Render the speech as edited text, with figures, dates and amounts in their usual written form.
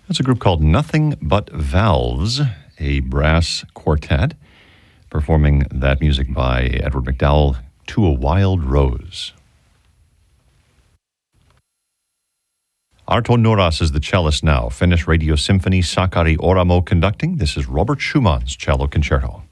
That's a group called Nothing But Valves, a brass quartet, performing that music by Edward McDowell, To a Wild Rose. Arto Nouras is the cellist now. Finnish Radio Symphony Sakari Oramo conducting. This is Robert Schumann's Cello Concerto.